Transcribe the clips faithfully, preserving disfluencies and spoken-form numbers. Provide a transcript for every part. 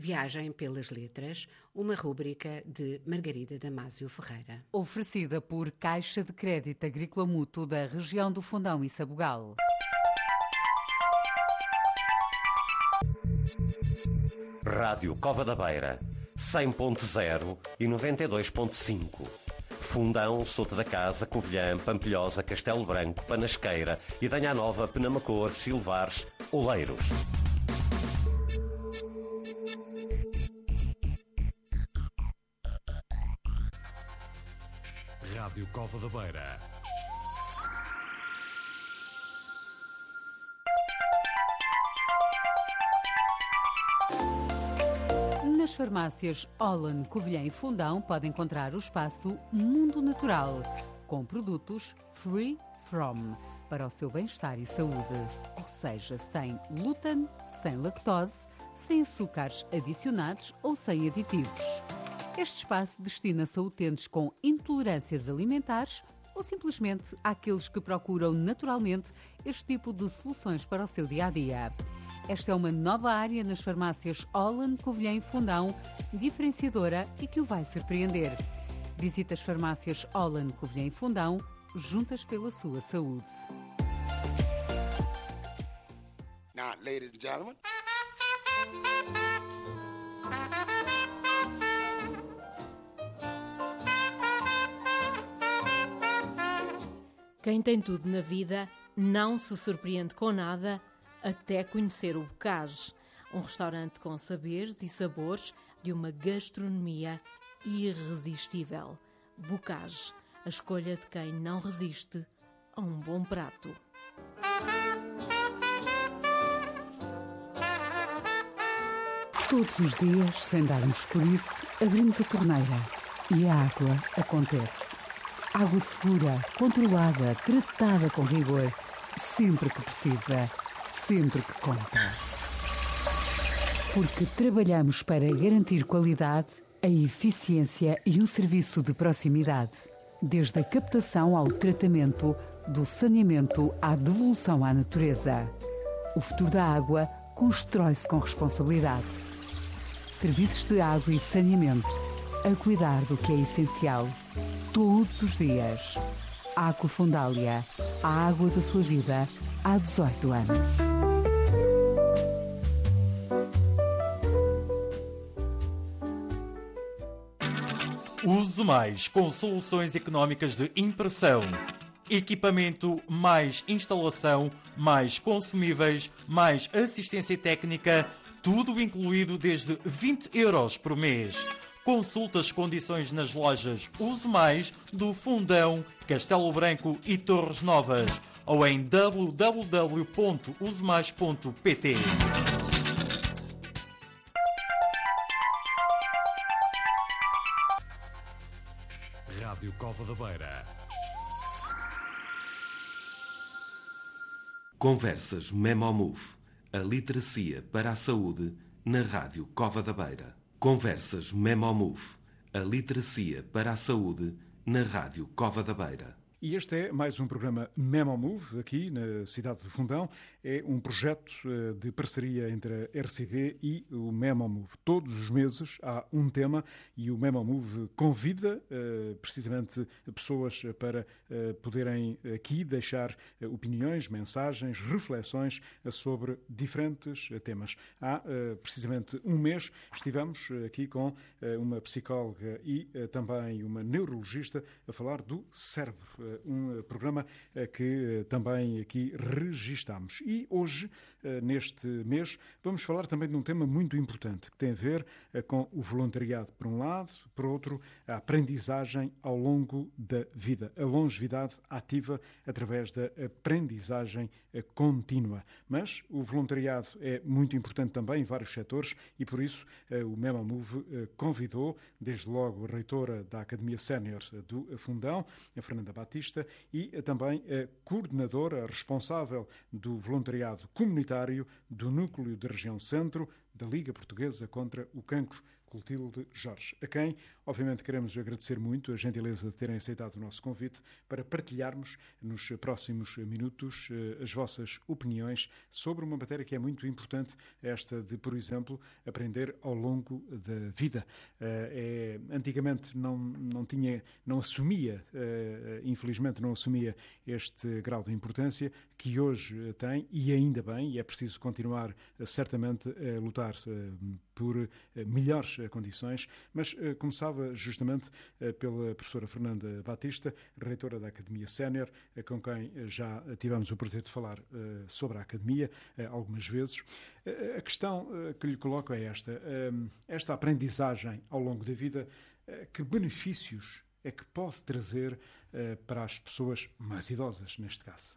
Viagem pelas Letras, uma rúbrica de Margarida Damásio Ferreira. Oferecida por Caixa de Crédito Agrícola Mútuo da região do Fundão e Sabugal. Rádio Cova da Beira, cem ponto zero e noventa e dois ponto cinco. Fundão, Sota da Casa, Covilhã, Pampilhosa, Castelo Branco, Panasqueira, Idanha Nova, Penamacor, Silvares, Oleiros. Rádio Cova da Beira. Nas farmácias Holland, Covilhã e Fundão pode encontrar o espaço Mundo Natural, com produtos Free From, para o seu bem-estar e saúde. Ou seja, sem glúten, sem lactose, sem açúcares adicionados ou sem aditivos. Este espaço destina-se a utentes com intolerâncias alimentares ou simplesmente àqueles que procuram naturalmente este tipo de soluções para o seu dia-a-dia. Esta é uma nova área nas farmácias Holland, Covilhã e Fundão, diferenciadora e que o vai surpreender. Visite as farmácias Holland, Covilhã e Fundão, juntas pela sua saúde. Now, ladies and gentlemen. Quem tem tudo na vida não se surpreende com nada até conhecer o Bocage, um restaurante com saberes e sabores de uma gastronomia irresistível. Bocage, a escolha de quem não resiste a um bom prato. Todos os dias, sem darmos por isso, abrimos a torneira e a água acontece. Água segura, controlada, tratada com rigor, sempre que precisa, sempre que conta. Porque trabalhamos para garantir qualidade, a eficiência e um serviço de proximidade. Desde a captação ao tratamento, do saneamento à devolução à natureza. O futuro da água constrói-se com responsabilidade. Serviços de água e saneamento, a cuidar do que é essencial, todos os dias. Aqua Fundália, a água da sua vida, há dezoito anos. Use Mais com soluções económicas de impressão. Equipamento, mais instalação, mais consumíveis, mais assistência técnica, tudo incluído desde vinte euros por mês. Consulte as condições nas lojas Use Mais do Fundão, Castelo Branco e Torres Novas ou em w w w ponto use mais ponto p t. Rádio Cova da Beira. Conversas Memomove, a literacia para a saúde na Rádio Cova da Beira. Conversas Memomove, a literacia para a saúde na Rádio Cova da Beira. E este é mais um programa Memomove, aqui na cidade do Fundão. É um projeto de parceria entre a R C B e o Memomove. Todos os meses há um tema e o Memomove convida precisamente pessoas para poderem aqui deixar opiniões, mensagens, reflexões sobre diferentes temas. Há precisamente um mês estivemos aqui com uma psicóloga e também uma neurologista a falar do cérebro. Um programa que também aqui registamos. E hoje, neste mês, vamos falar também de um tema muito importante, que tem a ver com o voluntariado, por um lado, por outro, a aprendizagem ao longo da vida, a longevidade ativa através da aprendizagem contínua. Mas o voluntariado é muito importante também em vários setores e, por isso, o Memomove convidou, desde logo, a reitora da Academia Sénior do Fundão, a Fernanda Batista, e também a coordenadora responsável do voluntariado comunitário do Núcleo da Região Centro da Liga Portuguesa contra o Cancro, Clotilde Jorge, a quem, obviamente, queremos agradecer muito a gentileza de terem aceitado o nosso convite para partilharmos nos próximos minutos as vossas opiniões sobre uma matéria que é muito importante, esta de, por exemplo, aprender ao longo da vida. É, antigamente não, não tinha, não assumia, infelizmente não assumia este grau de importância que hoje tem, e ainda bem, e é preciso continuar certamente a lutar por melhores condições, mas uh, começava justamente uh, pela professora Fernanda Batista, reitora da Academia Sénior, uh, com quem uh, já tivemos o prazer de falar uh, sobre a Academia uh, algumas vezes. Uh, a questão uh, que lhe coloco é esta. Uh, esta aprendizagem ao longo da vida, uh, que benefícios é que pode trazer uh, para as pessoas mais idosas, neste caso?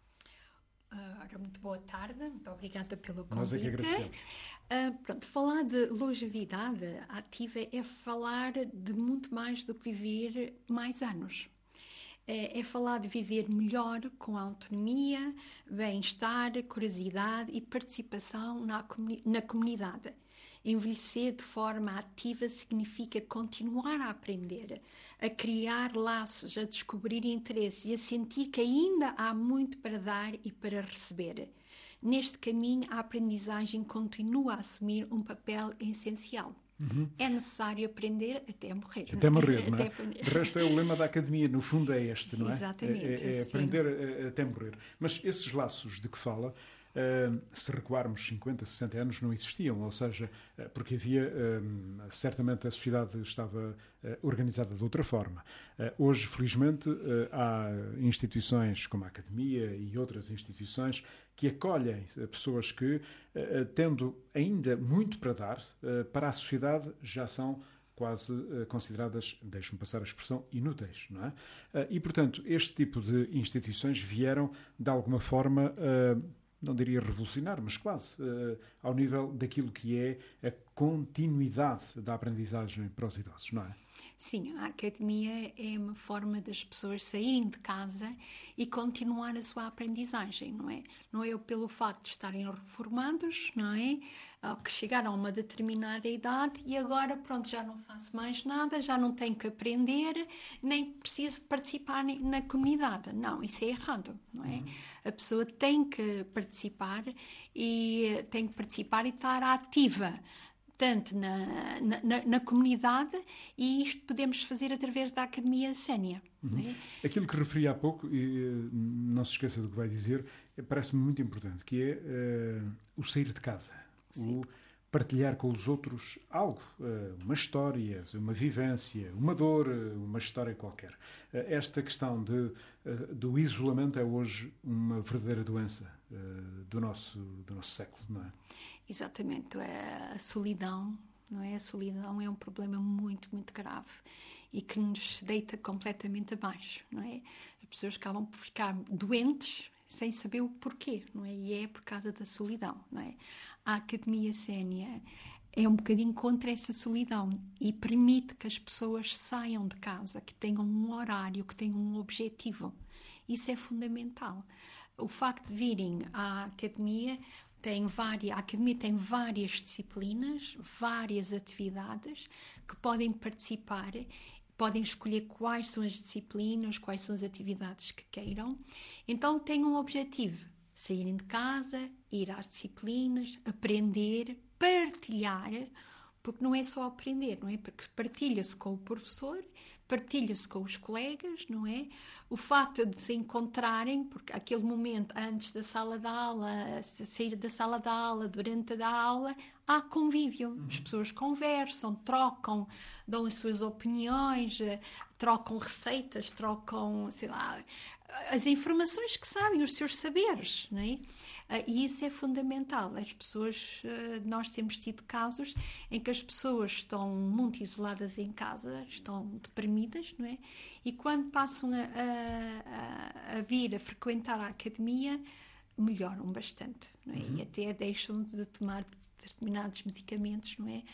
Uh, muito boa tarde, muito obrigada pelo convite. Nós é que agradecemos. Uh, pronto, falar de longevidade ativa é falar de muito mais do que viver mais anos. É, é falar de viver melhor, com autonomia, bem-estar, curiosidade e participação na, comuni- na comunidade. Envelhecer de forma ativa significa continuar a aprender, a criar laços, a descobrir interesses e a sentir que ainda há muito para dar e para receber. Neste caminho, a aprendizagem continua a assumir um papel essencial. Uhum. É necessário aprender até morrer. Até não? morrer, não é? Até... De resto, é o lema da Academia, no fundo é este, não é? Exatamente. É, é aprender a, até morrer. Mas esses laços de que fala, Uh, se recuarmos cinquenta, sessenta anos, não existiam, ou seja, uh, porque havia, uh, certamente a sociedade estava uh, organizada de outra forma. Uh, hoje, felizmente, uh, há instituições como a Academia e outras instituições que acolhem uh, pessoas que, uh, tendo ainda muito para dar, uh, para a sociedade já são quase uh, consideradas, deixe-me passar a expressão, inúteis, não é? Uh, e, portanto, este tipo de instituições vieram, de alguma forma, uh, não diria revolucionar, mas quase, uh, ao nível daquilo que é a continuidade da aprendizagem para os idosos, não é? Sim, a Academia é uma forma das pessoas saírem de casa e continuar a sua aprendizagem, não é? Não é pelo facto de estarem reformados, não é? Ou que chegaram a uma determinada idade e agora, pronto, já não faço mais nada, já não tenho que aprender, nem preciso de participar na comunidade. Não, isso é errado, não é? Uhum. A pessoa tem que participar e tem que participar e estar ativa, tanto na, na, na comunidade, e isto podemos fazer através da Academia Sénior. Uhum. É? Aquilo que referi há pouco, e não se esqueça do que vai dizer, parece-me muito importante, que é uh, o sair de casa, Sim. o partilhar com os outros algo, uh, uma história, uma vivência, uma dor, uma história qualquer. Uh, esta questão de, uh, do isolamento é hoje uma verdadeira doença uh, do, nosso, do nosso século, não é? Exatamente, a solidão, não é? A solidão é um problema muito, muito grave e que nos deita completamente abaixo, não é? As pessoas acabam por ficar doentes sem saber o porquê, não é? E é por causa da solidão, não é? A Academia Sénior é um bocadinho contra essa solidão e permite que as pessoas saiam de casa, que tenham um horário, que tenham um objetivo. Isso é fundamental. O facto de virem à Academia... Tem várias, a Academia tem várias disciplinas, várias atividades que podem participar, podem escolher quais são as disciplinas, quais são as atividades que queiram. Então, têm um objetivo: saírem de casa, ir às disciplinas, aprender, partilhar, porque não é só aprender, não é? Porque partilha-se com o professor, partilha-se com os colegas, não é? O facto de se encontrarem, porque aquele momento antes da sala de aula, sair da sala de aula, durante a aula, há convívio. As pessoas conversam, trocam, dão as suas opiniões, trocam receitas, trocam, sei lá, as informações que sabem, os seus saberes, não é? E isso é fundamental. As pessoas, nós temos tido casos em que as pessoas estão muito isoladas em casa, estão deprimidas, não é? E quando passam a, a, a vir a frequentar a Academia, melhoram bastante, não é? Uhum. E até deixam de tomar determinados medicamentos, não é?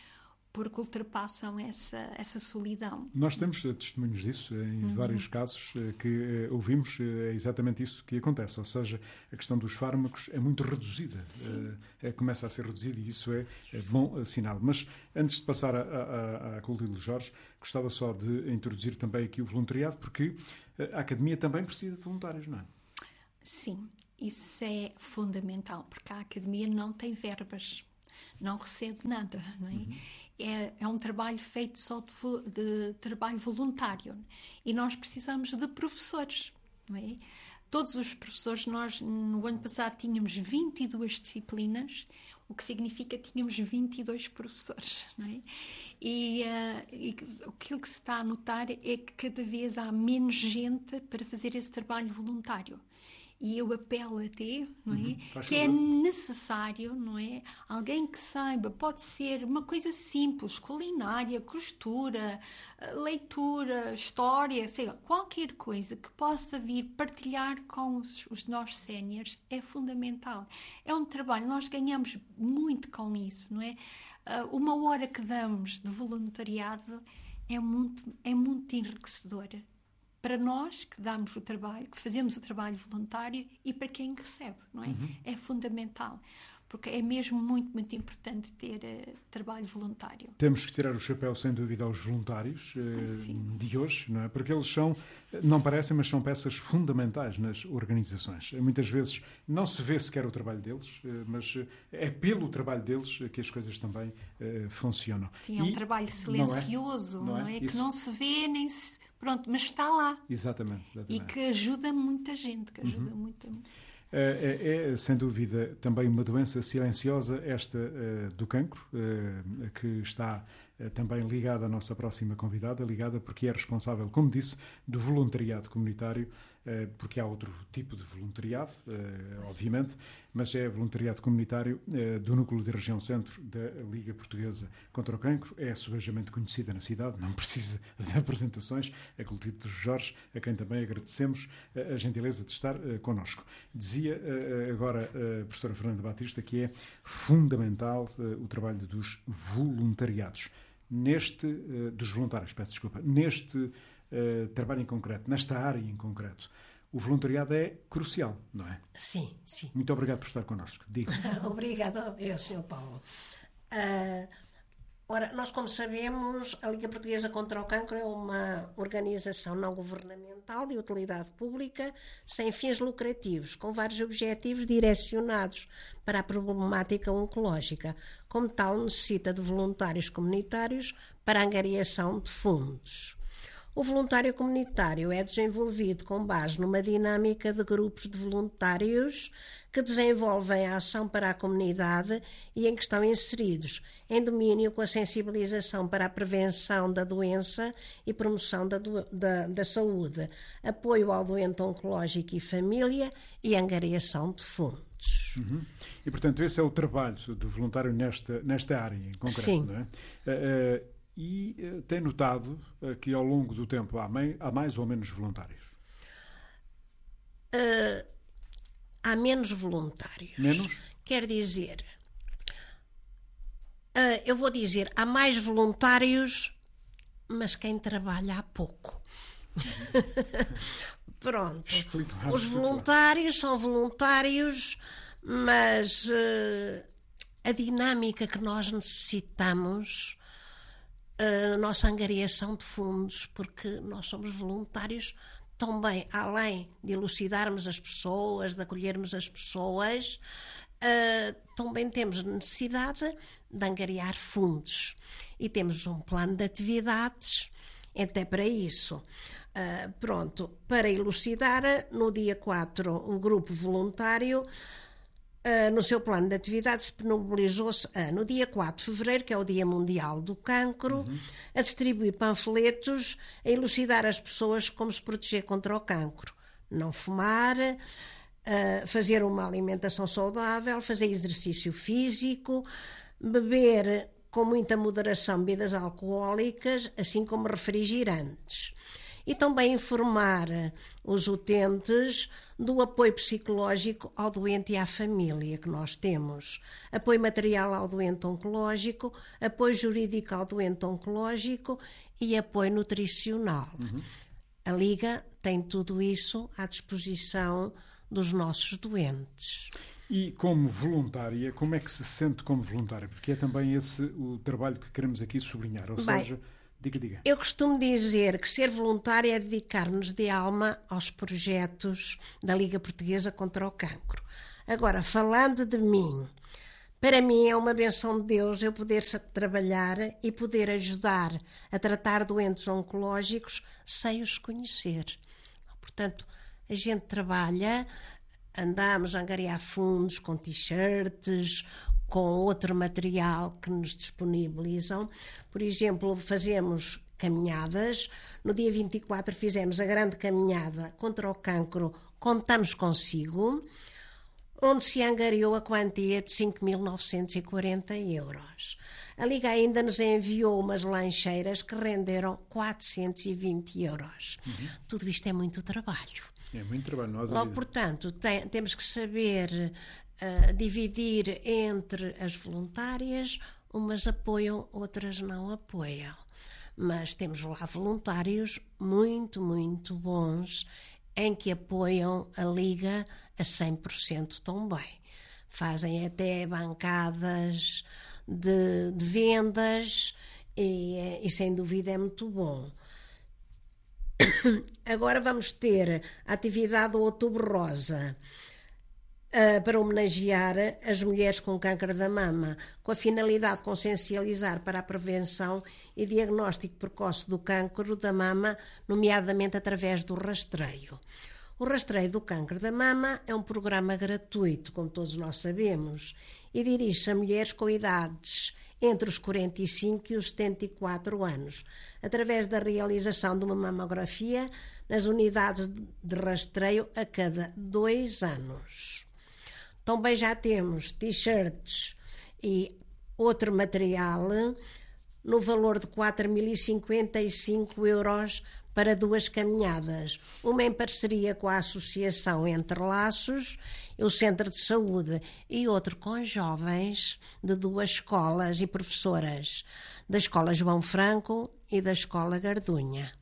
porque ultrapassam essa, essa solidão. Nós temos testemunhos disso, em uhum. vários casos que uh, ouvimos, uh, é exatamente isso que acontece, ou seja, a questão dos fármacos é muito reduzida, uh, é, começa a ser reduzida e isso é, é bom uh, sinal. Mas antes de passar à Clotilde Jorge, gostava só de introduzir também aqui o voluntariado, porque a Academia também precisa de voluntários, não é? Sim, isso é fundamental, porque a Academia não tem verbas, não recebe nada, não é? Uhum. É, é um trabalho feito só de, de trabalho voluntário e nós precisamos de professores, não é? Todos os professores, nós no ano passado tínhamos vinte e duas disciplinas, o que significa que tínhamos vinte e dois professores, não é? E, uh, e aquilo que se está a notar é que cada vez há menos gente para fazer esse trabalho voluntário. E eu apelo até, não é? Uhum, que é necessário, não é? Alguém que saiba, pode ser uma coisa simples, culinária, costura, leitura, história, sei lá, qualquer coisa que possa vir partilhar com os, os nossos séniores é fundamental. É um trabalho, nós ganhamos muito com isso, não é? Uma hora que damos de voluntariado é muito, é muito enriquecedora. Para nós que damos o trabalho, que fazemos o trabalho voluntário e para quem recebe, não é? Uhum. É fundamental, porque é mesmo muito, muito importante ter uh, trabalho voluntário. Temos que tirar o chapéu, sem dúvida, aos voluntários uh, de hoje, não é? Porque eles são, não parecem, mas são peças fundamentais nas organizações. Muitas vezes não se vê sequer o trabalho deles, uh, mas uh, é pelo trabalho deles que as coisas também uh, funcionam. Sim, é um e trabalho silencioso, não é? Não é? Não é? Que não se vê nem se... Pronto, mas está lá. Exatamente, exatamente. E que ajuda muita gente, que ajuda uhum. muita É, é, sem dúvida, também uma doença silenciosa, esta uh, do cancro, uh, que está uh, também ligada à nossa próxima convidada, ligada porque é responsável, como disse, do voluntariado comunitário, uh, porque há outro tipo de voluntariado, uh, obviamente, mas é voluntariado comunitário uh, do Núcleo de Região Centro da Liga Portuguesa contra o Cancro. É subejamente conhecida na cidade, não precisa de apresentações. A Clotilde Jorge, a quem também agradecemos uh, a gentileza de estar uh, connosco. Dizia uh, agora a professora Fernanda Batista que é fundamental uh, o trabalho dos voluntariados. Neste, uh, dos voluntários, peço desculpa, neste uh, trabalho em concreto, nesta área em concreto, o voluntariado é crucial, não é? Sim, sim. Muito obrigado por estar connosco. Diga. Obrigada, eu, senhor Paulo. Uh, ora, nós, como sabemos, a Liga Portuguesa contra o Cancro é uma organização não governamental de utilidade pública, sem fins lucrativos, com vários objetivos direcionados para a problemática oncológica. Como tal, necessita de voluntários comunitários para a angariação de fundos. O voluntário comunitário é desenvolvido com base numa dinâmica de grupos de voluntários que desenvolvem a ação para a comunidade e em que estão inseridos em domínio com a sensibilização para a prevenção da doença e promoção da, da, da saúde, apoio ao doente oncológico e família e angariação de fundos. Uhum. E, portanto, esse é o trabalho do voluntário nesta, nesta área em concreto, Sim. não é? Uh, uh, E uh, tem notado uh, que ao longo do tempo há, mei, há mais ou menos voluntários? Uh, há menos voluntários. Menos? Quer dizer, uh, eu vou dizer, há mais voluntários, mas quem trabalha há pouco. Pronto. Os voluntários são voluntários, mas uh, a dinâmica que nós necessitamos, a nossa angariação de fundos, porque nós somos voluntários também, além de elucidarmos as pessoas, de acolhermos as pessoas, uh, também temos necessidade de angariar fundos. E temos um plano de atividades até para isso. Uh, pronto, para elucidar, no dia quatro, o grupo voluntário, Uh, no seu plano de atividades, disponibilizou-se uh, no dia quatro de fevereiro, que é o Dia Mundial do Cancro, uhum. a distribuir panfletos, a elucidar as pessoas como se proteger contra o cancro. Não fumar, uh, fazer uma alimentação saudável, fazer exercício físico, beber com muita moderação bebidas alcoólicas, assim como refrigerantes. e também informar os utentes do apoio psicológico ao doente e à família que nós temos, apoio material ao doente oncológico, apoio jurídico ao doente oncológico e apoio nutricional. Uhum. A Liga tem tudo isso à disposição dos nossos doentes. E como voluntária, como é que se sente como voluntária? Porque é também esse o trabalho que queremos aqui sublinhar, ou Bem, seja, diga, diga. Eu costumo dizer que ser voluntária é dedicar-nos de alma aos projetos da Liga Portuguesa contra o Cancro. Agora, falando de mim, para mim é uma benção de Deus eu poder trabalhar e poder ajudar a tratar doentes oncológicos sem os conhecer. Portanto, a gente trabalha, andamos a angariar fundos com t-shirts, com outro material que nos disponibilizam. Por exemplo, fazemos caminhadas. No dia vinte e quatro fizemos a grande caminhada contra o cancro Contamos Consigo, onde se angariou a quantia de cinco mil novecentos e quarenta euros. A Liga ainda nos enviou umas lancheiras que renderam quatrocentos e vinte euros. Uhum. Tudo isto é muito trabalho. É muito trabalho. Não há Logo, portanto, tem, temos que saber uh, dividir entre as voluntárias, umas apoiam, outras não apoiam. Mas temos lá voluntários muito, muito bons, em que apoiam a Liga a cem por cento também. Fazem até bancadas de, de vendas e, e, sem dúvida, é muito bom. Agora vamos ter a atividade do Outubro Rosa, uh, para homenagear as mulheres com câncer da mama, com a finalidade de consciencializar para a prevenção e diagnóstico precoce do câncer da mama, nomeadamente através do rastreio. O rastreio do câncer da mama é um programa gratuito, como todos nós sabemos, e dirige-se a mulheres com idades entre os quarenta e cinco e os setenta e quatro anos, através da realização de uma mamografia nas unidades de rastreio a cada dois anos. Também já temos t-shirts e outro material no valor de quatro mil e cinquenta e cinco euros para duas caminhadas, uma em parceria com a Associação Entre Laços, o Centro de Saúde, e outro com jovens de duas escolas e professoras, da Escola João Franco e da Escola Gardunha.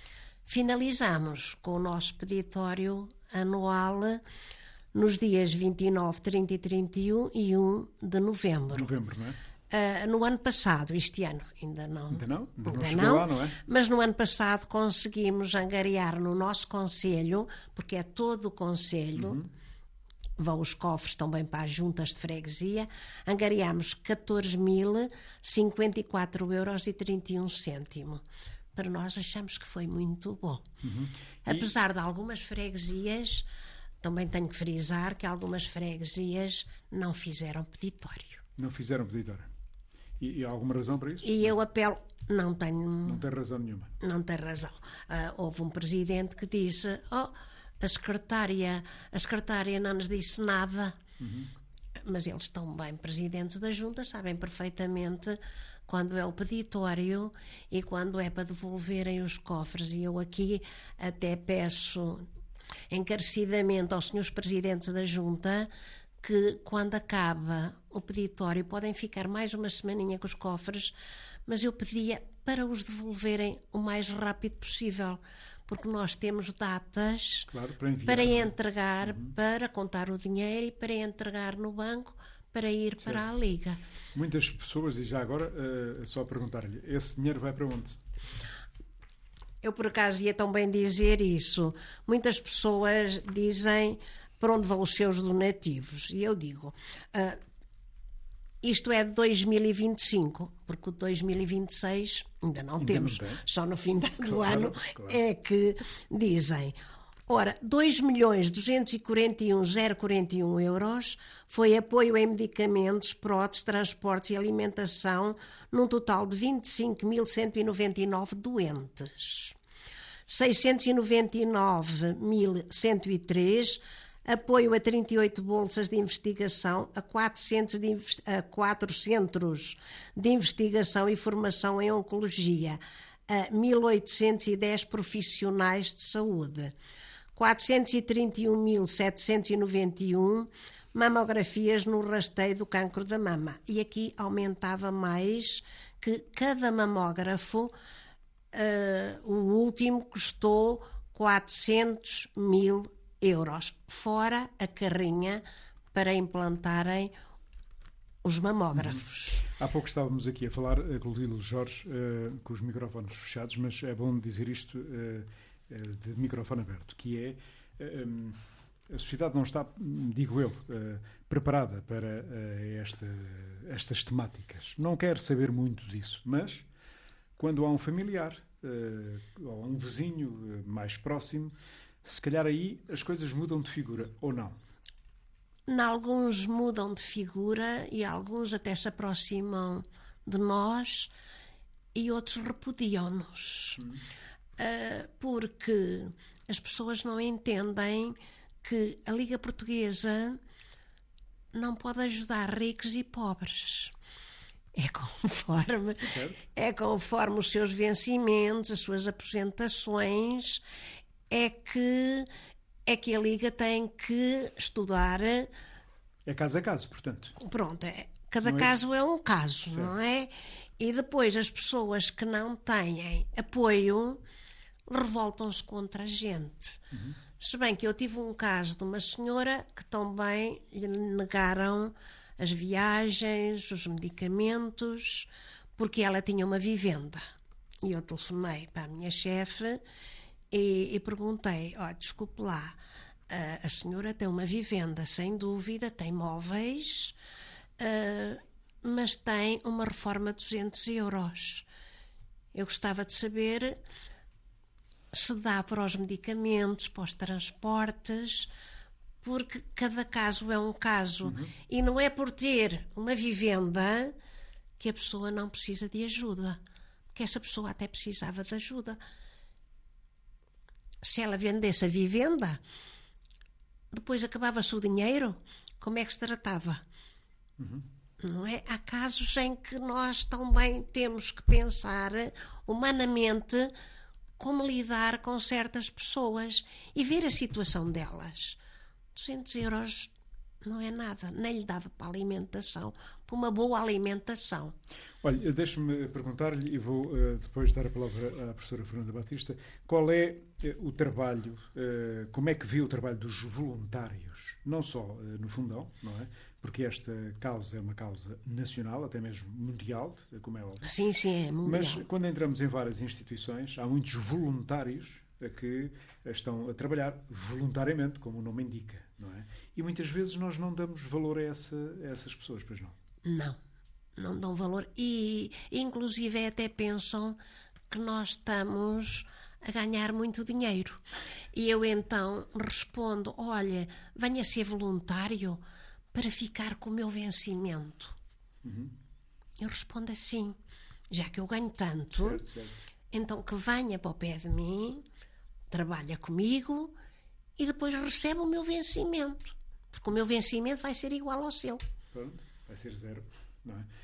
Finalizamos com o nosso peditório anual nos dias vinte e nove, trinta e trinta e um e um de novembro. Novembro, não é? Uh, no ano passado, este ano, ainda não. Ainda não? Ainda não ainda chegou não, lá, não é? Mas no ano passado conseguimos angariar no nosso concelho, porque é todo o concelho, uhum. Vão os cofres também para as juntas de freguesia, angariámos catorze mil cinquenta e quatro euros e trinta e um cêntimo. Para nós achamos que foi muito bom. Uhum. E... Apesar de algumas freguesias, também tenho que frisar que algumas freguesias não fizeram peditório. Não fizeram peditório. E, e há alguma razão para isso? E eu apelo, não tenho... Não tem razão nenhuma. Não tem razão. Uh, houve um presidente que disse, oh, a secretária, a secretária não nos disse nada. Uhum. Mas eles estão bem presidentes da junta, sabem perfeitamente quando é o peditório e quando é para devolverem os cofres. E eu aqui até peço encarecidamente aos senhores presidentes da junta que quando acaba o peditório podem ficar mais uma semaninha com os cofres, mas eu pedia para os devolverem o mais rápido possível, porque nós temos datas, claro, para, enviar, para entregar, uhum. para contar o dinheiro e para entregar no banco, para ir certo. Para a Liga. Muitas pessoas, e já agora, uh, só perguntar-lhe, esse dinheiro vai para onde? Eu por acaso ia também dizer isso. Muitas pessoas dizem para onde vão os seus donativos. E eu digo, uh, isto é de dois mil e vinte e cinco, porque o de dois mil e vinte e seis ainda não ainda temos, não só no fim do claro, ano claro. É que dizem. Ora, dois milhões duzentos e quarenta e um mil quarenta e um euros foi apoio em medicamentos, próteses, transportes e alimentação, num total de vinte e cinco mil cento e noventa e nove doentes. seiscentos e noventa e nove mil cento e três apoio a trinta e oito bolsas de investigação, a quatrocentos, de, a quatro centros de investigação e formação em oncologia, a mil oitocentos e dez profissionais de saúde, quatrocentos e trinta e um mil setecentos e noventa e um mamografias no rastreio do cancro da mama. E aqui aumentava mais, que cada mamógrafo, uh, o último, custou quatrocentos mil euros, fora a carrinha para implantarem os mamógrafos. Uhum. Há pouco estávamos aqui a falar, a Clotilde Jorge, uh, com os microfones fechados, mas é bom dizer isto uh, uh, de microfone aberto, que é uh, um, a sociedade não está, digo eu, uh, preparada para uh, esta, estas temáticas. Não quer saber muito disso, mas quando há um familiar uh, ou um vizinho uh, mais próximo, se calhar aí as coisas mudam de figura, ou não? Em alguns mudam de figura e alguns até se aproximam de nós e outros repudiam-nos. Hum. Uh, porque as pessoas não entendem que a Liga Portuguesa não pode ajudar ricos e pobres. É conforme, é conforme os seus vencimentos, as suas aposentações, é que... é que a Liga tem que estudar... É caso a caso, portanto. Pronto, é, cada não caso é, é um caso, certo. Não é? E depois as pessoas que não têm apoio revoltam-se contra a gente. Uhum. Se bem que eu tive um caso de uma senhora que também lhe negaram as viagens, os medicamentos, porque ela tinha uma vivenda. E eu telefonei para a minha chefe... E, e perguntei, ó, oh, desculpe lá, a, a senhora tem uma vivenda, sem dúvida, tem móveis, uh, mas tem uma reforma de duzentos euros. Eu gostava de saber se dá para os medicamentos, para os transportes, porque cada caso é um caso. Uhum. E não é por ter uma vivenda que a pessoa não precisa de ajuda, porque essa pessoa até precisava de ajuda. Se ela vendesse a vivenda, depois acabava-se o dinheiro, como é que se tratava? Uhum. Não é? Há casos em que nós também temos que pensar humanamente como lidar com certas pessoas e ver a situação delas. duzentos euros não é nada, nem lhe dava para a alimentação, para uma boa alimentação. Olha, deixe-me perguntar-lhe, e vou uh, depois dar a palavra à professora Fernanda Batista, qual é uh, o trabalho, uh, como é que vê o trabalho dos voluntários, não só uh, no Fundão, não é? Porque esta causa é uma causa nacional, até mesmo mundial, como é óbvio. Sim, sim, é mundial. Mas quando entramos em várias instituições, há muitos voluntários que estão a trabalhar voluntariamente, como o nome indica, não é? E muitas vezes nós não damos valor a, essa, a essas pessoas, pois não? Não, não dão valor. E, inclusive, até pensam que nós estamos a ganhar muito dinheiro. E eu, então, respondo, olha, venha ser voluntário para ficar com o meu vencimento. Uhum. Eu respondo assim, já que eu ganho tanto, certo, certo. Então que venha para o pé de mim, trabalha comigo e depois recebe o meu vencimento. Porque o meu vencimento vai ser igual ao seu. Pronto, vai ser zero, não é?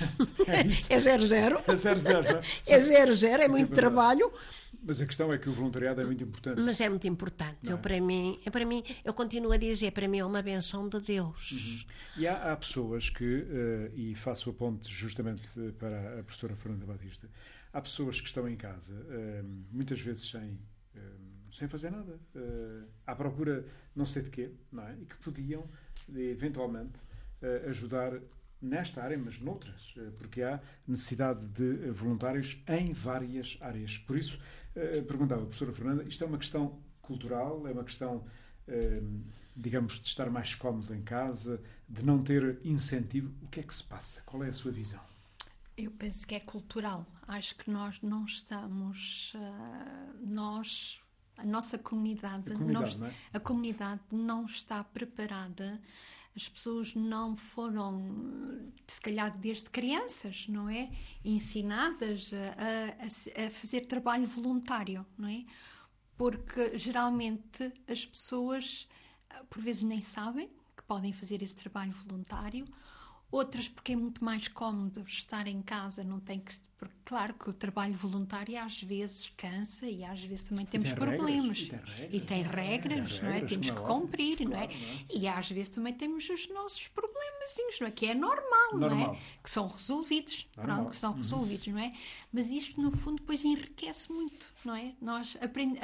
É zero, zero. É zero, zero, não é? É zero, zero, é muito trabalho. Mas a questão é que o voluntariado é muito importante. Mas é muito importante. Eu, é? para mim, para mim, eu continuo a dizer, para mim é uma benção de Deus. Uhum. E há, há pessoas que, uh, e faço a ponte justamente para a professora Fernanda Batista, há pessoas que estão em casa, uh, muitas vezes sem, uh, sem fazer nada, uh, à procura não sei de quê, não é? E que podiam, eventualmente, uh, ajudar nesta área, mas noutras, porque há necessidade de voluntários em várias áreas. Por isso, perguntava a professora Fernanda, isto é uma questão cultural, é uma questão, digamos, de estar mais cómodo em casa, de não ter incentivo. O que é que se passa? Qual é a sua visão? Eu penso que é cultural. Acho que nós não estamos... Nós... A nossa comunidade, a comunidade, nós, não é? a comunidade não está preparada. As pessoas não foram, se calhar desde crianças, não é? Ensinadas a, a, a fazer trabalho voluntário, não é? Porque geralmente as pessoas, por vezes, nem sabem que podem fazer esse trabalho voluntário, outras porque é muito mais cómodo estar em casa, não tem que... Porque, claro que o trabalho voluntário às vezes cansa e às vezes também temos tem problemas. Regras, e tem regras, tem não é? regras, Temos como que é óbvio. cumprir, não é? Claro, não é? E às vezes também temos os nossos problemazinhos, não é? Que é normal, não Normal. é? Que são resolvidos, Normal. pronto, que são Uhum. resolvidos, não é? Mas isto, no fundo, depois enriquece muito, não é? Nós aprendemos...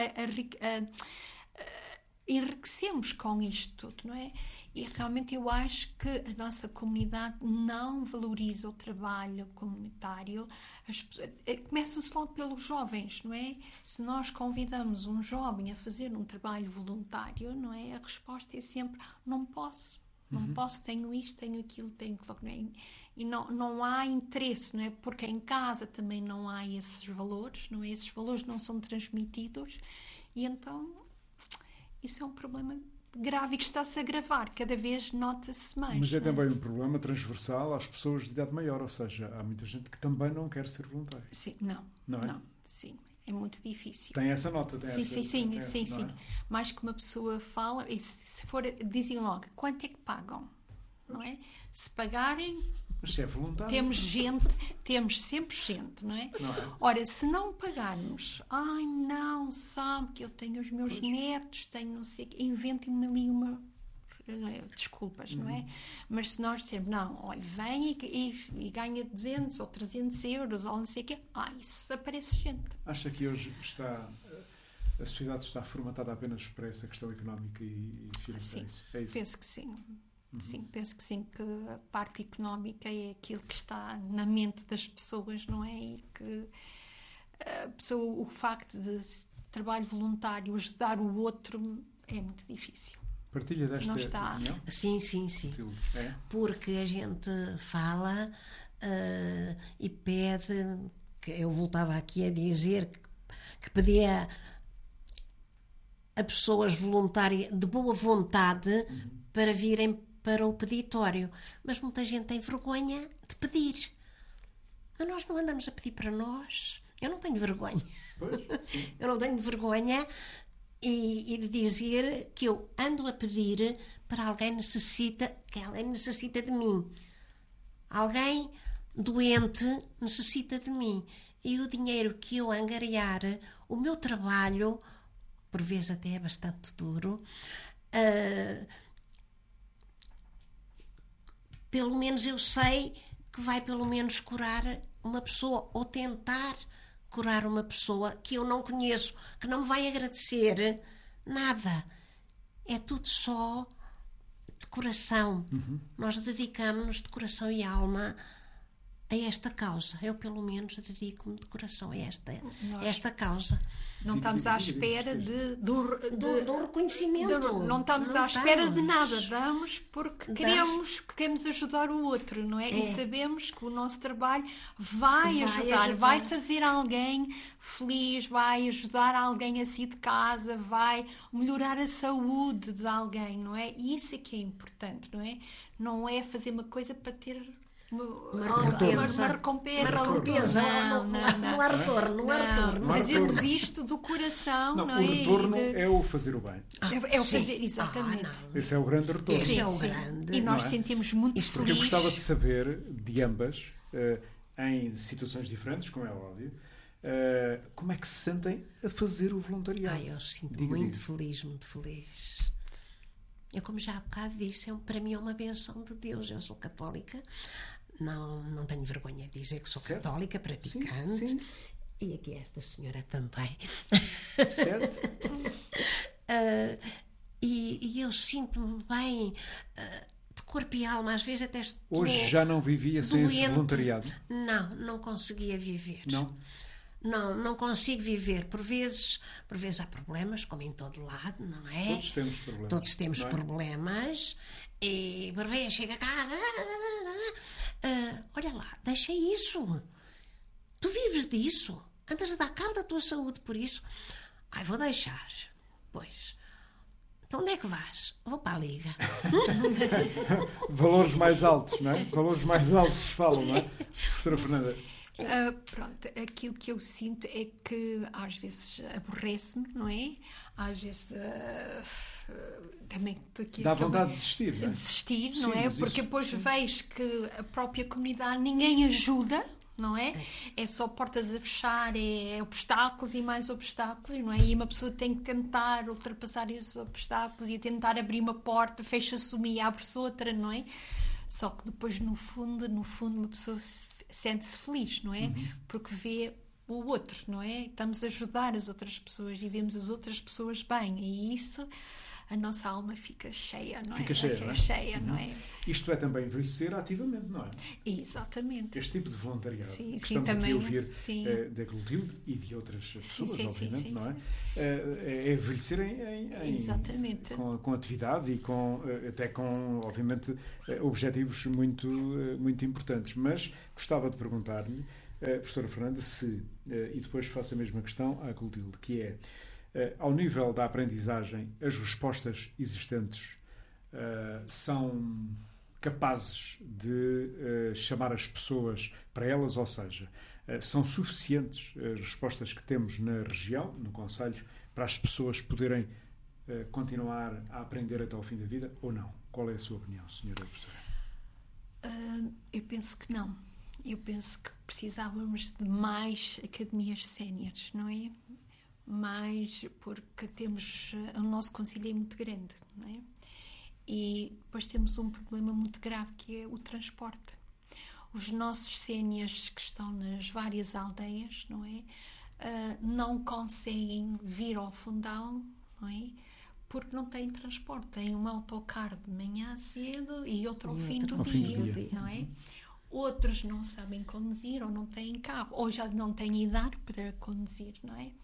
enriquecemos com isto tudo, não é? E realmente eu acho que a nossa comunidade não valoriza o trabalho comunitário. As pessoas, começam-se logo pelos jovens, não é? Se nós convidamos um jovem a fazer um trabalho voluntário, não é? A resposta é sempre, não posso, não Uhum. posso, tenho isto, tenho aquilo, tenho aquilo, não é? E não, não há interesse, não é? Porque em casa também não há esses valores, não é? Esses valores não são transmitidos e então isso é um problema grave e que está-se a agravar, cada vez nota-se mais. Mas é não também um problema transversal às pessoas de idade maior, ou seja, há muita gente que também não quer ser voluntária. Sim, não, Não é? não, sim, é muito difícil. Tem essa nota, tem sim, essa, sim, sim, tem essa, sim, não sim. é? Mais que uma pessoa fala, e se se for, dizem logo, quanto é que pagam, não é? Se pagarem, Mas se é voluntário. temos gente, temos sempre gente, não é? Não é? Ora, se não pagarmos, ai não, sabe que eu tenho os meus netos, tenho não sei o quê, inventem-me ali uma... desculpas, não é? Uhum. Mas se nós dissermos, não, olha, vem e, e, e ganha duzentos ou trezentos euros ou não sei o quê, ah, isso aparece gente. Acha que hoje está a sociedade está formatada apenas para essa questão económica e, e financeira? Sim, É isso? penso que sim. Uhum. Sim, penso que sim, que a parte económica é aquilo que está na mente das pessoas, não é? E que a pessoa, o facto de trabalho voluntário, ajudar o outro, é muito difícil. Partilha desta Não está. opinião? Sim, sim, sim. É? Porque a gente fala uh, e pede, que eu voltava aqui a dizer que, que pedia a pessoas voluntárias de boa vontade uhum. para virem para o peditório, mas muita gente tem vergonha de pedir. Mas nós não andamos a pedir para nós. Eu não tenho vergonha. Pois, eu não tenho vergonha e, e de dizer que eu ando a pedir para alguém necessita, que alguém necessita de mim. Alguém doente necessita de mim. E o dinheiro que eu angariar, o meu trabalho, por vezes até é bastante duro, uh, pelo menos eu sei que vai pelo menos curar uma pessoa ou tentar curar uma pessoa que eu não conheço, que não me vai agradecer nada. É tudo só de coração. Uhum. Nós dedicamos-nos de coração e alma a esta causa. Eu, pelo menos, dedico-me de coração a esta, a esta causa. Não estamos à espera de, de, de, de, de um reconhecimento. De, não estamos não à espera estamos. de nada. Damos porque queremos, queremos ajudar o outro, não é? é? E sabemos que o nosso trabalho vai, vai ajudar, ajudar, vai fazer alguém feliz, vai ajudar alguém a sair de casa, vai melhorar a saúde de alguém, não é? E isso é que é importante, não é? Não é fazer uma coisa para ter... Uma, uma, uma, recompensa. uma recompensa. Uma recompensa. Não, não, não, não há retorno. Não, não há retorno. Fazemos isto do coração. Não, não o é? retorno de... é o fazer o bem. Ah, é o sim. fazer, exatamente. Ah, esse é o grande retorno. Esse sim, é o sim. grande. E nós é? sentimos muito Isso porque feliz. eu gostava de saber de ambas, uh, em situações diferentes, como é óbvio, uh, como é que se sentem a fazer o voluntariado. Ah, eu sinto diga, muito diga. feliz, muito feliz. Eu, como já há bocado disse, é, para mim é uma benção de Deus. Eu sou católica. Não, não tenho vergonha de dizer que sou certo. católica, praticante. Sim, sim. E aqui esta senhora também. Certo. uh, e, e eu sinto-me bem, uh, de corpo e alma, às vezes até estou Hoje já não vivia sem doente. esse voluntariado? Não, não conseguia viver. Não? Não, não consigo viver. Por vezes, por vezes há problemas, como em todo lado, não é? Todos temos problemas. Todos temos é? problemas. E por vezes chega a casa... Uh, olha lá, deixa isso. Tu vives disso. Andas a dar cabo da tua saúde por isso. Ai, vou deixar. Pois. Então onde é que vais? Vou para a Liga. Valores mais altos, não é? Valores mais altos falam, não é? Professora Fernanda. Uh, pronto, aquilo que eu sinto é que às vezes aborrece-me, não é? Às vezes uh, uh, também... Dá vontade de desistir, não é? Desistir, sim, não é? Porque isso, depois sim. vejo que a própria comunidade, ninguém ajuda, não é? É só portas a fechar, é, é obstáculos e mais obstáculos, não é? E uma pessoa tem que tentar ultrapassar esses obstáculos e tentar abrir uma porta, fecha-se uma e abre-se outra, não é? Só que depois, no fundo, no fundo, uma pessoa sente-se feliz, não é? Uhum. Porque vê o outro, não é? Estamos a ajudar as outras pessoas e vemos as outras pessoas bem. E isso, a nossa alma fica cheia, não é? Fica cheia, fica não é? cheia, uhum. não é? Isto é também envelhecer ativamente, não é? Exatamente. Este tipo de voluntariado sim, que sim, estamos também, aqui a ouvir sim. é, da Clotilde e de outras pessoas, sim, sim, obviamente, sim, não é? Sim. É, é envelhecer em, em, em, Exatamente. Com, com atividade e com, até com, obviamente, objetivos muito, muito importantes. Mas gostava de perguntar-lhe, professora Fernanda, se, e depois faço a mesma questão à Clotilde, que é, ao nível da aprendizagem, as respostas existentes são capazes de uh, chamar as pessoas para elas, ou seja, uh, são suficientes as respostas que temos na região, no concelho, para as pessoas poderem uh, continuar a aprender até ao fim da vida, ou não? Qual é a sua opinião, senhora professora? Uh, eu penso que não. Eu penso que precisávamos de mais academias séniores, não é? Mais, porque temos... Uh, o nosso concelho é muito grande, não é? E depois temos um problema muito grave, que é o transporte. Os nossos séniores que estão nas várias aldeias, não é? Uh, não conseguem vir ao Fundão, não é? Porque não têm transporte. Têm um autocarro de manhã cedo e outro ao, e fim, outro do ao dia, fim do dia, não é? Outros não sabem conduzir ou não têm carro, ou já não têm idade para conduzir, não é?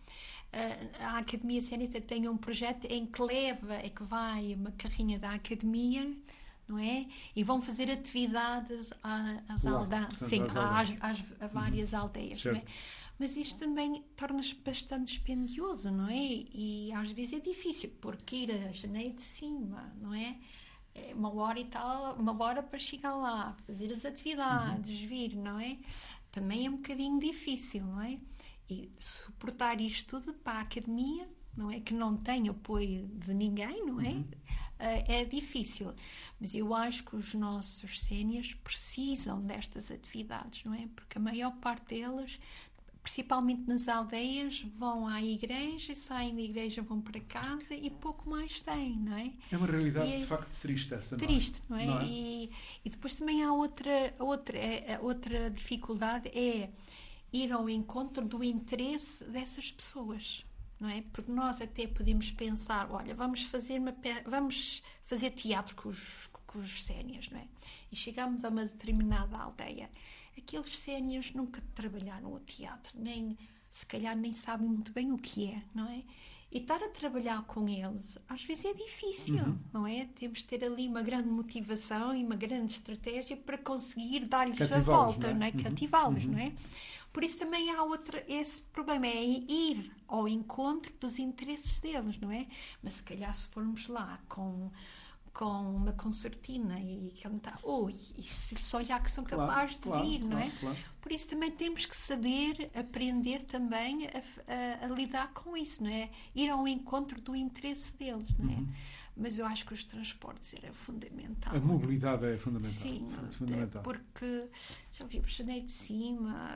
A Academia Sénior tem um projeto em que leva, é que vai uma carrinha da Academia, não é? E vão fazer atividades às aldeias, sim, às, às, a várias uhum. aldeias, não é? Mas isto também torna-se bastante dispendioso, não é? E às vezes é difícil, porque ir a Janeiro de Cima, não é? É uma hora e tal, uma hora para chegar lá, fazer as atividades, uhum. vir, não é? Também é um bocadinho difícil, não é? E suportar isto tudo para a academia, não é? Que não tem apoio de ninguém, não é? Uhum. Uh, é difícil. Mas eu acho que os nossos séniores precisam destas atividades, não é? Porque a maior parte deles, principalmente nas aldeias, vão à igreja, saem da igreja, vão para casa e pouco mais têm, não é? É uma realidade é de facto triste essa, não é? Triste, não é? Não é? E, e depois também há outra, outra, outra dificuldade, é ir ao encontro do interesse dessas pessoas, não é? Porque nós até podemos pensar, olha, vamos fazer, uma, vamos fazer teatro com os, com os séniores, não é? E chegamos a uma determinada aldeia. Aqueles séniores nunca trabalharam o teatro, nem, se calhar nem sabem muito bem o que é, não é? E estar a trabalhar com eles, às vezes é difícil, uhum. não é? Temos de ter ali uma grande motivação e uma grande estratégia para conseguir dar-lhes a volta, não é? Não é? Cativá-los, uhum. não é? Por isso também há outra, esse problema, é ir ao encontro dos interesses deles, não é? Mas se calhar se formos lá com, com uma concertina e cantar, ui, e se só já que são capazes claro, de vir, claro, não é? Claro, claro. Por isso também temos que saber, aprender também a, a, a lidar com isso, não é? Ir ao encontro do interesse deles, não é? Uhum. Mas eu acho que os transportes era fundamental. A mobilidade é fundamental. Sim, é fundamental. Porque já vimos Janeiro de Cima,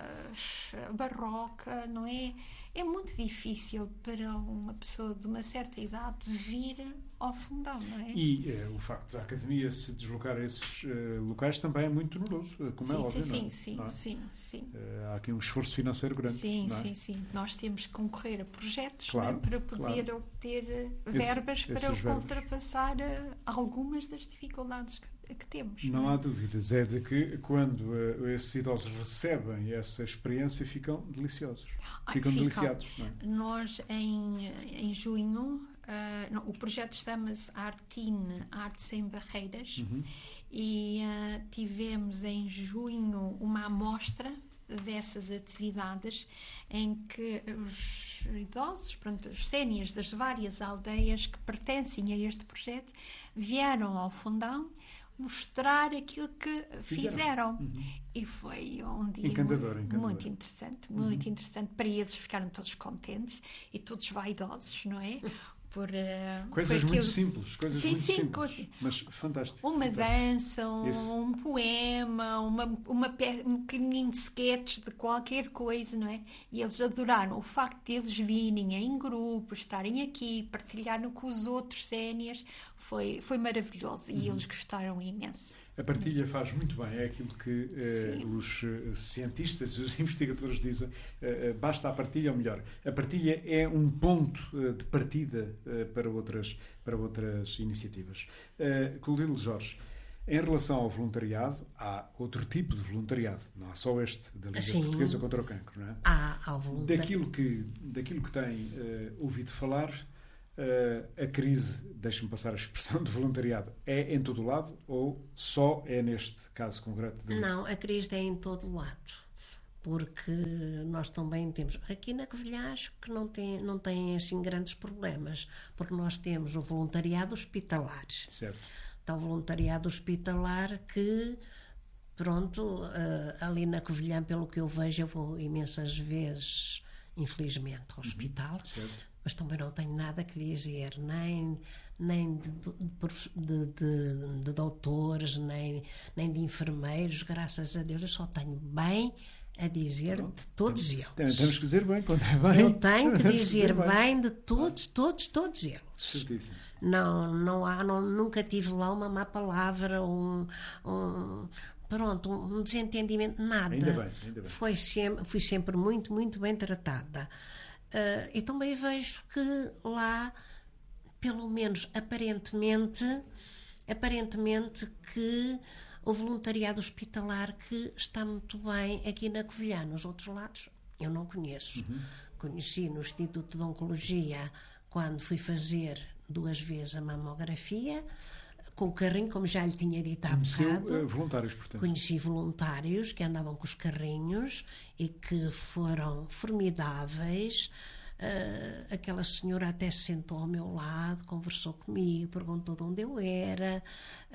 Barroca, não é? É muito difícil para uma pessoa de uma certa idade vir ao Fundão, não é? E é, o facto da Academia se deslocar a esses uh, locais também é muito doloroso, como sim, é óbvio, sim, não é? sim, não é? sim, sim. Uh, há aqui um esforço financeiro grande. Sim, não é? sim, sim. Nós temos que concorrer a projetos claro, não é? Para poder claro. obter verbas Esse, para ultrapassar verbas. algumas das dificuldades que, que temos. Não, não há é? dúvidas. É de que quando uh, esses idosos recebem essa experiência ficam deliciosos. Ai, ficam ficam. deliciados. Não é? Nós, em, em junho, uh, não, o projeto chama-se Artine, Arte Sem Barreiras, uhum. e uh, tivemos em junho uma amostra dessas atividades em que os idosos, pronto, os séniores das várias aldeias que pertencem a este projeto vieram ao Fundão, mostrar aquilo que fizeram. fizeram. Uhum. E foi um dia encantador, muito, encantador. muito interessante, muito uhum. interessante. Para eles ficaram todos contentes e todos vaidosos, não é? Por, uh, coisas por muito simples, coisas sim, muito sim, simples, coisa. mas fantástico. Uma fantástico. dança, um, um poema, uma, uma pe... um bocadinho de sketch de qualquer coisa, não é? E eles adoraram o facto de eles virem em grupo, estarem aqui, partilharem com os outros séniores, foi, foi maravilhoso e uhum. eles gostaram imenso. A partilha faz muito bem, é aquilo que eh, os uh, cientistas e os investigadores dizem, uh, basta a partilha, ou melhor, a partilha é um ponto uh, de partida uh, para, outras, para outras iniciativas. Uh, Clotilde Jorge, em relação ao voluntariado, há outro tipo de voluntariado, não há só este da Liga Sim. Portuguesa contra o Cancro, não é? Há, há voluntariado. Daquilo que, daquilo que tem uh, ouvido falar, Uh, a crise, deixe-me passar a expressão, de voluntariado é em todo o lado ou só é neste caso concreto? De... Não, a crise é em todo o lado, porque nós também temos, aqui na Covilhã acho que não tem, não tem assim grandes problemas, porque nós temos o voluntariado hospitalar. Certo. Então, o voluntariado hospitalar que, pronto, uh, ali na Covilhã, pelo que eu vejo, eu vou imensas vezes, infelizmente, ao hospital. Uhum. Certo. Mas também não tenho nada que dizer, nem, nem de, de, de, de doutores, nem, nem de enfermeiros, graças a Deus. Eu só tenho bem a dizer Pronto. de todos temos, eles. Temos que dizer bem quando é bem. Eu tenho que dizer bem. bem de todos, todos, todos eles. Certíssimo. Não, não há, não, nunca tive lá uma má palavra, um... um Pronto, um desentendimento, nada. Ainda bem, ainda bem. Foi sempre, fui sempre muito, muito bem tratada. Uh, e também vejo que lá, pelo menos aparentemente, aparentemente que o voluntariado hospitalar que está muito bem aqui na Covilhã. Nos outros lados eu não conheço. Uhum. Conheci no Instituto de Oncologia quando fui fazer duas vezes a mamografia, com o carrinho, como já lhe tinha dito há bocado. Uh, voluntários, portanto. Conheci voluntários que andavam com os carrinhos e que foram formidáveis. Uh, aquela senhora até se sentou ao meu lado, conversou comigo, perguntou de onde eu era,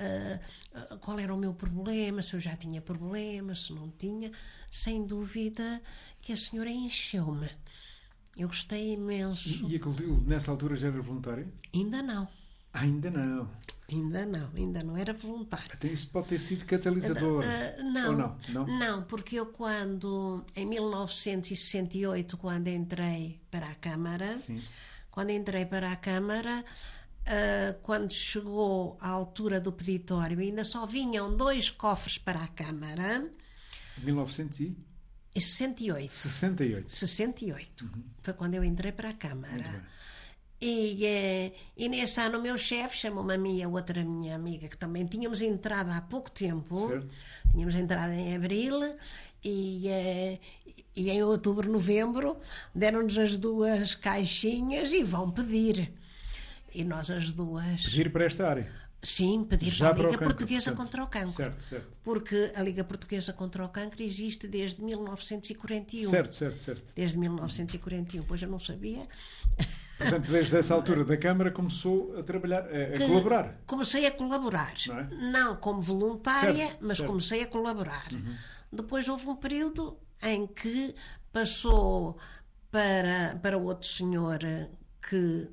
uh, uh, qual era o meu problema, se eu já tinha problemas, se não tinha. Sem dúvida que a senhora encheu-me. Eu gostei imenso. E, e a Clotilde, nessa altura, já era voluntária? Ainda não. Ainda não. Ainda não, ainda não era voluntária. Então isso pode ter sido catalisador. Uh, não, ou não, não? Não, porque eu quando, em mil novecentos e sessenta e oito, quando entrei para a Câmara, Sim. quando entrei para a Câmara, uh, quando chegou à altura do peditório, ainda só vinham dois cofres para a Câmara. mil novecentos e sessenta e oito. sessenta e oito. sessenta e oito. Uhum. Foi quando eu entrei para a Câmara. Muito bem. E, e, e nesse ano o meu chefe chamou-me a mim e a outra minha amiga, que também tínhamos entrado há pouco tempo, certo. Tínhamos entrado em abril e, e em outubro, novembro, deram-nos as duas caixinhas e vão pedir. E nós as duas... Pedir para esta área? Sim, pedir Já para a Liga para Portuguesa cancro, contra o Cancro. Certo, certo. Porque a Liga Portuguesa contra o Cancro existe desde mil novecentos e quarenta e um. Certo, certo, certo. Desde mil novecentos e quarenta e um, pois eu não sabia. Portanto, desde essa altura da Câmara começou a trabalhar, a, a colaborar. Comecei a colaborar. Não, é? Não como voluntária, certo, mas certo. comecei a colaborar. Uhum. Depois houve um período em que passou para, para outro senhor que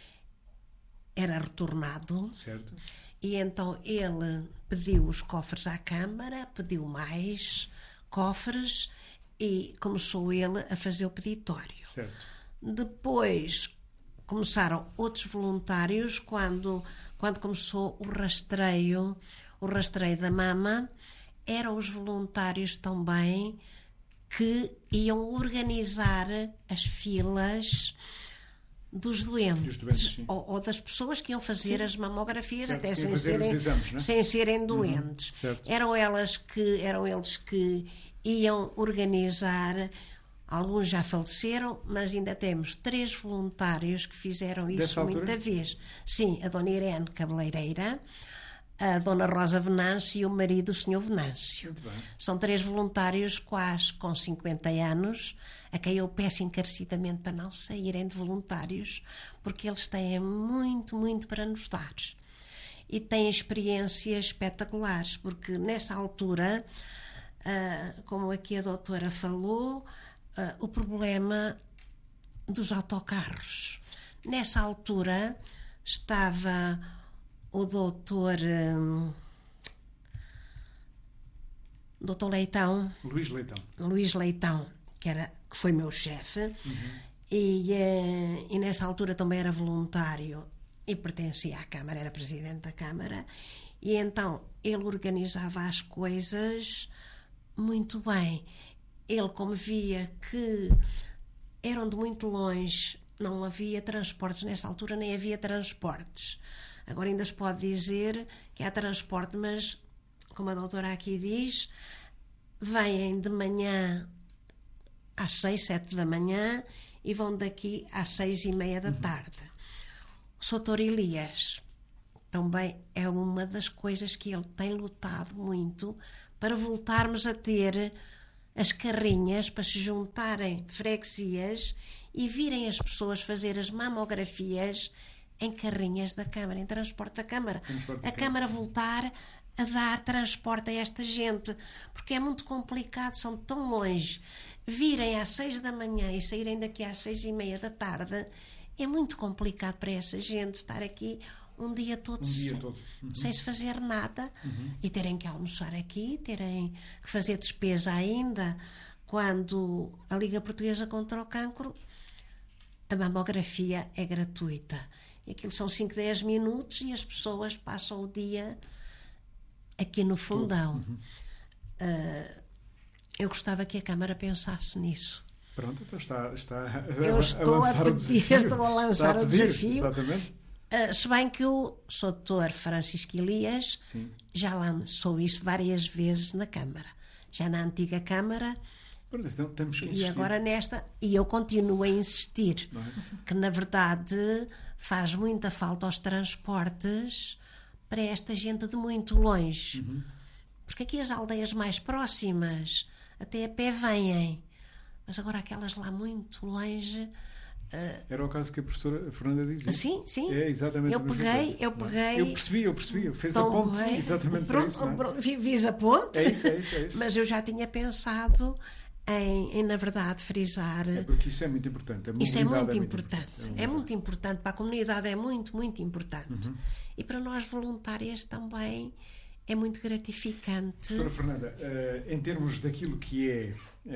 era retornado. Certo. E então ele pediu os cofres à Câmara, pediu mais cofres e começou ele a fazer o peditório. Certo. Depois começaram outros voluntários quando, quando começou o rastreio, o rastreio da mama, eram os voluntários também que iam organizar as filas dos doentes, doentes ou, ou das pessoas que iam fazer sim. as mamografias, certo, até sem serem, exames, é? sem serem doentes. Uhum, eram elas que eram eles que iam organizar. Alguns já faleceram, mas ainda temos três voluntários que fizeram isso muita vez. Sim, a dona Irene Cabeleireira, a dona Rosa Venâncio e o marido, o senhor Venâncio. São três voluntários quase com cinquenta anos, a quem eu peço encarecidamente para não saírem de voluntários, porque eles têm muito, muito para nos dar. e têm experiências espetaculares, porque nessa altura, uh, como aqui a doutora falou, uh, o problema dos autocarros. Nessa altura estava o doutor um, doutor Leitão, Luís Leitão, Luís Leitão, que, era, que foi meu chefe, uhum. e, uh, e nessa altura também era voluntário e pertencia à Câmara, era presidente da Câmara, e então ele organizava as coisas muito bem. Ele, como via que eram de muito longe, não havia transportes, nessa altura nem havia transportes. Agora ainda se pode dizer que há transporte, mas, como a doutora aqui diz, vêm de manhã às seis, sete da manhã e vão daqui às seis e meia da tarde. O doutor Elias também é uma das coisas que ele tem lutado muito para voltarmos a ter as carrinhas, para se juntarem freguesias e virem as pessoas fazer as mamografias em carrinhas da Câmara, em transporte da Câmara. A Câmara voltar a dar transporte a esta gente, porque é muito complicado, são tão longe. Virem às seis da manhã e saírem daqui às seis e meia da tarde, é muito complicado para essa gente estar aqui um dia todo, um dia sem, todo. Uhum. sem se fazer nada, uhum. e terem que almoçar aqui, terem que fazer despesa ainda. Quando a Liga Portuguesa contra o Cancro, a mamografia é gratuita. E aquilo são cinco, dez minutos e as pessoas passam o dia aqui no fundão. Uhum. Uh, eu gostava que a Câmara pensasse nisso. Pronto, então está, está a, eu estou a lançar a o desafio. Estou a lançar a o pedir, desafio. Exatamente. Uh, se bem que o doutor Francisco Elias Sim. já lançou isso várias vezes na Câmara. Já na antiga Câmara. Pronto, então temos que e insistir. Agora nesta. E eu continuo a insistir. Não é? Que, na verdade, faz muita falta aos transportes para esta gente de muito longe. Uhum. Porque aqui as aldeias mais próximas até a pé vêm. Mas agora aquelas lá muito longe... Uh, Era o caso que a professora Fernanda dizia. Sim, sim. É exatamente eu peguei, eu peguei. Eu percebi, eu percebi. Eu fiz a ponte bem, exatamente pronto, para isso. Pronto, fiz a ponte. É isso, é isso, é isso. Mas eu já tinha pensado em, em, na verdade, frisar. É porque isso é muito importante. Isso é muito, é muito importante. importante. É muito importante. Para a comunidade é muito, muito importante. Uhum. E para nós voluntárias também é muito gratificante. Professora Fernanda, uh, em termos daquilo que é,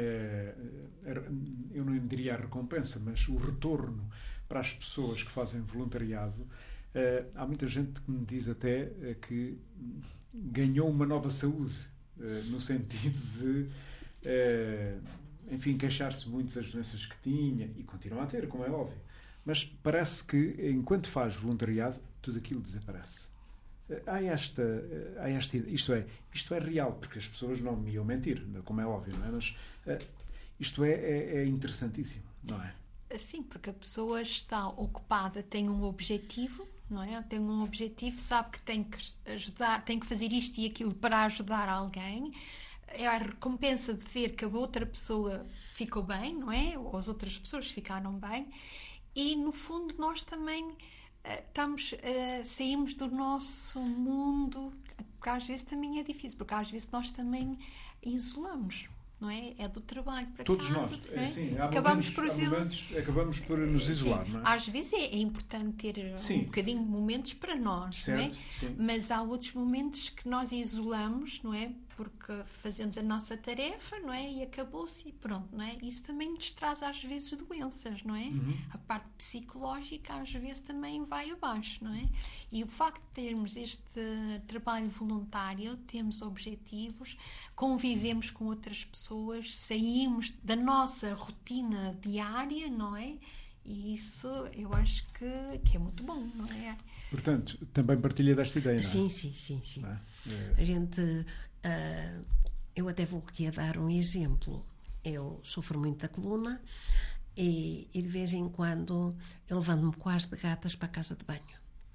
uh, eu não diria a recompensa, mas o retorno para as pessoas que fazem voluntariado, uh, há muita gente que me diz até uh, que ganhou uma nova saúde, uh, no sentido de, uh, enfim, queixar-se muito das doenças que tinha, e continua a ter, como é óbvio. Mas parece que, enquanto faz voluntariado, tudo aquilo desaparece. Há esta, há esta, isto é, isto é real, porque as pessoas não me iam mentir, como é óbvio, não é? Mas uh, isto é, é, é interessantíssimo, não é? Sim, porque a pessoa está ocupada, tem um objetivo, não é? Tem um objetivo, sabe que tem que ajudar, tem que fazer isto e aquilo para ajudar alguém. É a recompensa de ver que a outra pessoa ficou bem, não é? Ou as outras pessoas ficaram bem. E, no fundo, nós também... Estamos, uh, saímos do nosso mundo, porque às vezes também é difícil, porque às vezes nós também isolamos, não é? É do trabalho para todos casa. Todos nós, é? Assim, há acabamos, momentos, por há momentos, acabamos por nos isolar, sim, não é? Às vezes é, é importante ter sim. um bocadinho de momentos para nós, certo, não é? Sim. Mas há outros momentos que nós isolamos, não é? Porque fazemos a nossa tarefa, não é? E acabou-se e pronto, não é? Isso também nos traz às vezes doenças, não é? Uhum. A parte psicológica às vezes também vai abaixo, não é? E o facto de termos este trabalho voluntário, temos objetivos, convivemos com outras pessoas, saímos da nossa rotina diária, não é? E isso eu acho que, que é muito bom, não é? Portanto, também partilha desta ideia, não é? Sim, sim, sim, sim. É? A gente... Uh, eu até vou aqui a dar um exemplo. Eu sofro muito da coluna e, e de vez em quando eu levanto-me quase de gatas para a casa de banho.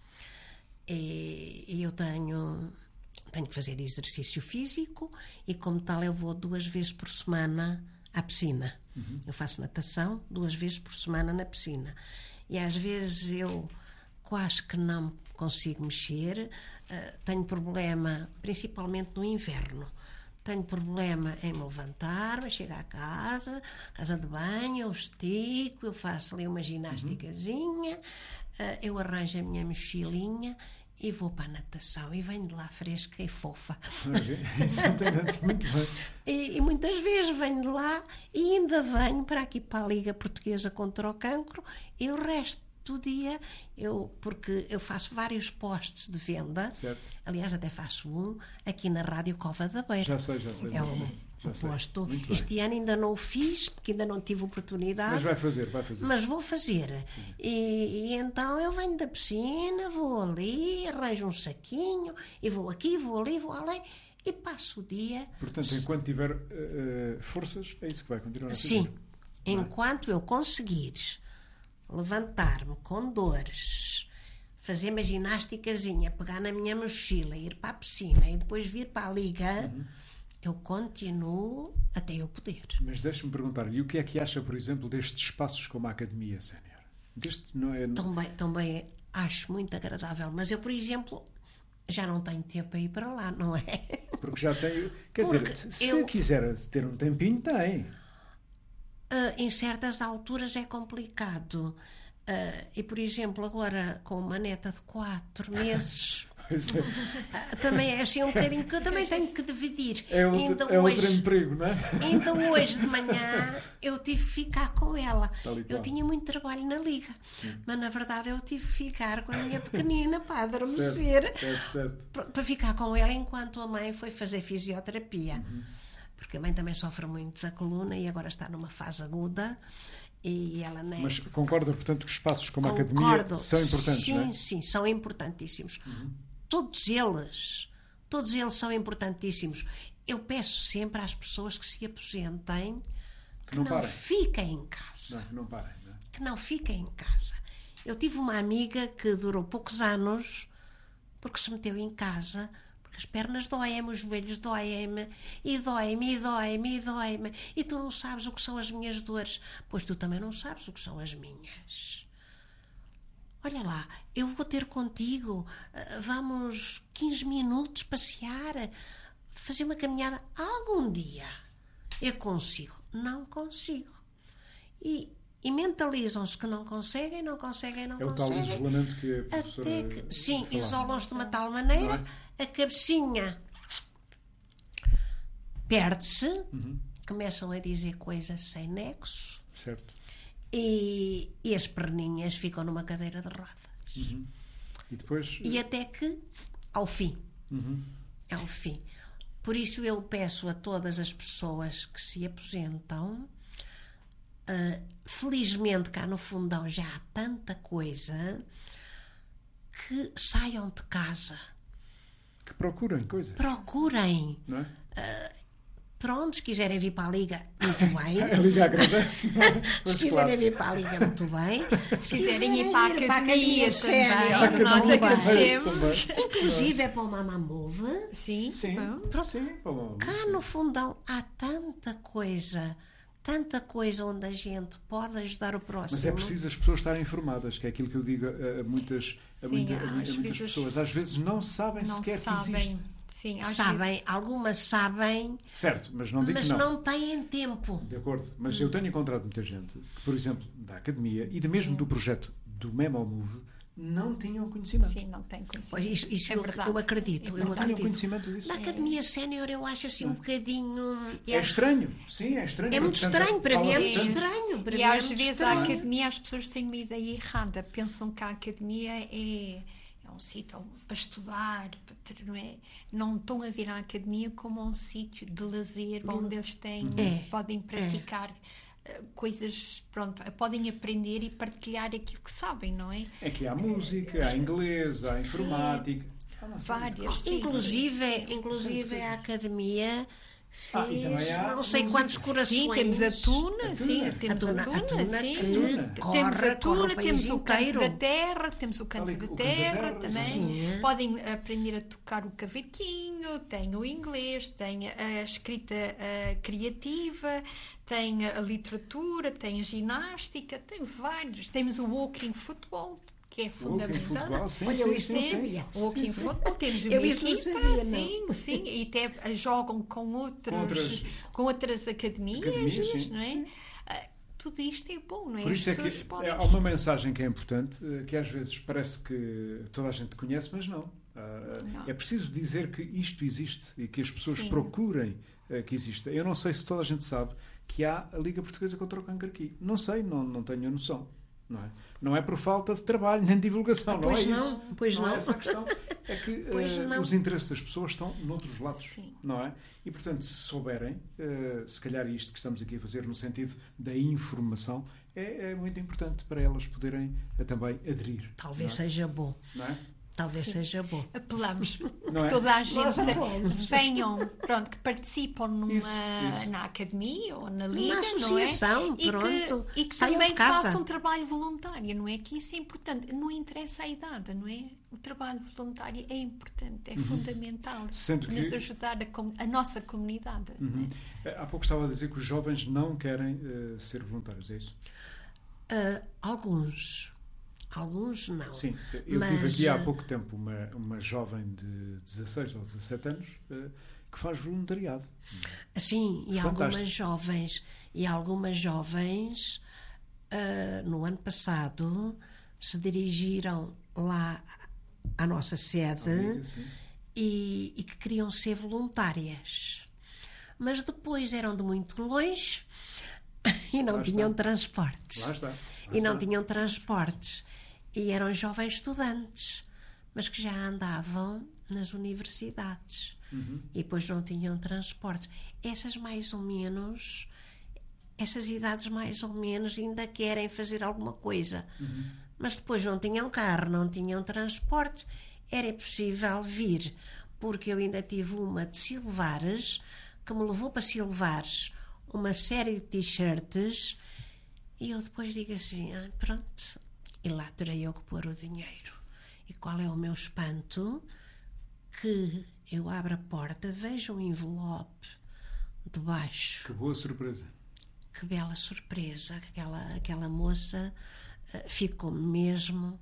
E, e eu tenho, tenho que fazer exercício físico e, como tal, eu vou duas vezes por semana à piscina. Uhum. Eu faço natação duas vezes por semana na piscina. E às vezes eu, quase que não consigo mexer. Uh, tenho problema, principalmente no inverno. Tenho problema em me levantar, mas chego à casa, casa de banho, eu estico, eu faço ali uma ginásticazinha, uh, eu arranjo a minha mochilinha e vou para a natação e venho de lá fresca e fofa. Exatamente, muito bem. E, e muitas vezes venho de lá e ainda venho para aqui para a Liga Portuguesa contra o Cancro e o resto do dia, eu, porque eu faço vários posts de venda, certo. Aliás até faço um aqui na Rádio Cova da Beira. Já sei, já sei. É um, já um sei. posto. Muito este bem. ano ainda não o fiz, porque ainda não tive oportunidade. Mas vai fazer, vai fazer. Mas vou fazer. E, e então eu venho da piscina, vou ali, arranjo um saquinho, e vou aqui, vou ali, vou além, e passo o dia... Portanto, enquanto tiver uh, forças, é isso que vai continuar a fazer. Sim. Enquanto eu conseguir levantar-me com dores, fazer uma ginásticazinha, pegar na minha mochila, ir para a piscina e depois vir para a liga, uhum. eu continuo até eu poder. Mas deixe-me perguntar, e o que é que acha, por exemplo, destes espaços como a Academia Sénior? Deste não é... Também, também acho muito agradável, mas eu, por exemplo, já não tenho tempo para ir para lá, não é? Porque já tenho... Quer Porque dizer, se eu... quiser ter um tempinho, tem. Uh, em certas alturas é complicado. Uh, e, por exemplo, agora com uma neta de quatro meses, uh, também é assim um bocadinho, que eu também tenho que dividir. É outro, ainda é hoje, outro emprego, não é? Ainda hoje de manhã eu tive que ficar com ela. Eu qual. tinha muito trabalho na Liga, Sim. mas na verdade eu tive que ficar com a minha pequenina para adormecer, certo, certo, certo. Para, para ficar com ela enquanto a mãe foi fazer fisioterapia. Uhum. Porque a mãe também sofre muito da coluna e agora está numa fase aguda e ela nem... Mas concorda, portanto, que espaços como Concordo. a Academia são importantes, sim, não é? Sim, são importantíssimos. Uhum. Todos eles, todos eles são importantíssimos. Eu peço sempre às pessoas que se aposentem que, que não, não fiquem em casa. Não, que não parem, não é? Que não fiquem em casa. Eu tive uma amiga que durou poucos anos porque se meteu em casa... As pernas doem-me, os joelhos doem-me, e dói-me, e dói-me, e dói-me. E tu não sabes o que são as minhas dores, pois tu também não sabes o que são as minhas. Olha lá, eu vou ter contigo, vamos quinze minutos passear, fazer uma caminhada. Algum dia eu consigo. Não consigo. E, e mentalizam-se que não conseguem, não conseguem, não é conseguem. É o tal isolamento que a professora... Até que, sim, isolam-se de uma tal maneira... A cabecinha perde-se, uhum. começam a dizer coisas sem nexo, certo. E, e as perninhas ficam numa cadeira de rodas. Uhum. E depois... E até que, ao fim, uhum. ao fim. Por isso eu peço a todas as pessoas que se aposentam, uh, felizmente cá no Fundão já há tanta coisa, que saiam de casa. Que procurem coisas. Procurem. Não é? Uh, pronto, se quiserem vir para a Liga, muito bem. A Liga agradece. Se quiserem vir para a Liga, muito bem. Se, se quiserem ir para a Academia, academia sénior, nós agradecemos. Inclusive é para o Mama Move. Sim. Sim. Pronto. Sim, para cá no Fundão há tanta coisa... Tanta coisa onde a gente pode ajudar o próximo. Mas é preciso as pessoas estarem informadas, que é aquilo que eu digo a, a muitas, a Sim, muita, a, a muitas vezes, pessoas. Às vezes não sabem não sequer sabem. que existe. Sim, sabem, vezes... algumas sabem, certo, mas não digo mas que não. não têm tempo. De acordo, mas hum. eu tenho encontrado muita gente que, por exemplo, da Academia e de mesmo Sim. do projeto do Memo Move, não tinham conhecimento. Sim, não têm conhecimento. Pois isso, isso é eu, verdade. eu acredito. Não eu acredito. conhecimento disso. Na Academia Sénior eu acho assim um bocadinho... É estranho, sim, é estranho. É muito Portanto, estranho, para mim é muito Sim. estranho. Para e mim às é muito vezes estranho. a Academia as pessoas têm uma ideia errada. Pensam que a Academia é, é um sítio para estudar, para ter, não, é? Não estão a vir à Academia como um sítio de lazer, onde eles têm, é. podem praticar... É. coisas, pronto, podem aprender e partilhar aquilo que sabem, não é? É que há música, há inglês, há informática, há várias, sim, inclusive, sim, sim. inclusive a Academia ah, e também há não sei música. Quantos corações. Sim, temos a Tuna, a tuna. sim, temos a Tuna, a tuna, a tuna sim. que corre, temos a Tuna, corre temos o Canto inteiro. da Terra, temos o Canto Ali, da o Terra, Canto da Terra também. Sim. Podem aprender a tocar o cavaquinho, tem o inglês, tem a escrita a criativa, tem a literatura, tem a ginástica, tem vários. Temos o walking football, que é fundamental. Futebol, sim, Olha, sim, isso sim, é sim. o Walking Football, temos uma Eu isso não equipa, sabia, não. sim, sim, e até jogam com, outros, Com outras- com outras academias, Academias, sim, não é? sim. Ah, tudo isto é bom, não é? Por As isso é pessoas que podem... há uma mensagem que é importante, eh, que às vezes parece que toda a gente conhece, mas não. Ah, Não. É preciso dizer que isto existe e que as pessoas Sim. procurem eh, que exista. Eu não sei se toda a gente sabe que há a Liga Portuguesa contra o Cancro aqui. Não sei, não, não tenho a noção. Não é? Não é por falta de trabalho nem de divulgação, Ah, não é pois isso. não, pois não. não. É essa a questão. É que Pois eh, não. os interesses das pessoas estão noutros lados, Sim. não é? E, portanto, se souberem, eh, se calhar isto que estamos aqui a fazer no sentido da informação é, é muito importante para elas poderem eh, também aderir. Talvez não é? seja bom. Não é? Talvez Sim. seja bom. Apelamos Não é? que toda a gente Nós apelamos. venham, pronto, que participam numa, Isso, isso. na academia ou na liga, associação, não é? E pronto. que, e que Saiam também de casa. façam trabalho voluntário, não é? Que isso é importante. Não interessa a idade, não é? O trabalho voluntário é importante, é fundamental. Sendo que- Nos ajudar a, com- a nossa comunidade. não é? Uhum. Eh, Há pouco estava a dizer que os jovens não querem eh, ser voluntários, é isso? Ah, alguns. Alguns não. Sim, eu Mas, tive aqui há eh, pouco tempo uma, uma jovem de dezasseis ou dezassete anos eh, que faz voluntariado. Sim, e Fantástico. algumas jovens, e algumas jovens ah, no ano passado se dirigiram lá à nossa sede Amiga, sim. e, e que queriam ser voluntárias. Mas depois eram de muito longe e não Lá está. tinham transportes. Lá está. Lá E não está. tinham transportes. E eram jovens estudantes, mas que já andavam nas universidades. Uhum. E depois não tinham transportes. Essas mais ou menos, essas idades mais ou menos ainda querem fazer alguma coisa. Uhum. Mas depois não tinham carro, não tinham transportes. Era impossível vir, porque eu ainda tive uma de Silvares, que me levou para Silvares uma série de t-shirts, e eu depois digo assim, ah, pronto, e lá terei eu que pôr o dinheiro. E qual é o meu espanto? Que eu abro a porta, vejo um envelope debaixo. Que boa surpresa. Que bela surpresa. Aquela, aquela moça uh, ficou mesmo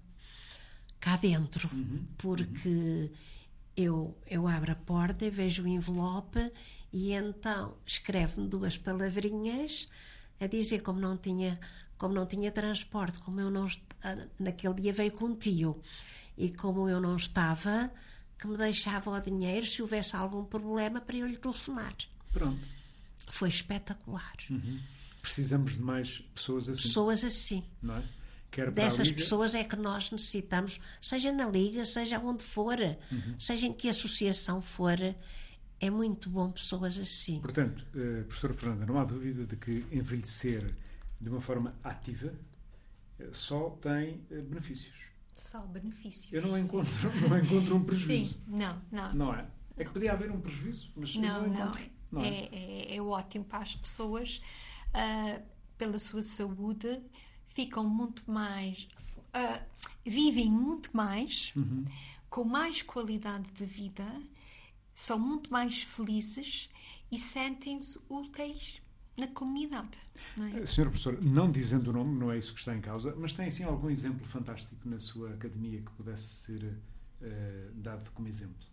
cá dentro, Uhum. porque eu, eu abro a porta e vejo o envelope e então escreve-me duas palavrinhas a dizer como não tinha, como não tinha transporte, como eu não est- naquele dia veio com um tio, e como eu não estava, que me deixava o dinheiro se houvesse algum problema para eu lhe telefonar. Pronto. Foi espetacular. Uhum. Precisamos de mais pessoas assim. Pessoas assim. Não é? Quer para a Dessas Liga, pessoas é que nós necessitamos, seja na Liga, seja onde for, Uhum. seja em que associação for, é muito bom pessoas assim. Portanto, eh, professora Fernanda, não há dúvida de que envelhecer de uma forma ativa eh, só tem eh, benefícios. Só benefícios. Eu não sim. encontro, não encontro um prejuízo. Sim, não, não. Não é? É que podia haver um prejuízo, mas eu Não, não não. encontro. Não é? É, é, é ótimo para as pessoas, ah, pela sua saúde, ficam muito mais. ah, vivem muito mais, Uhum. com mais qualidade de vida, são muito mais felizes e sentem-se úteis na comunidade. Não é? Senhor professor, não dizendo o nome, não é isso que está em causa, mas tem assim algum exemplo fantástico na sua academia que pudesse ser eh, dado como exemplo?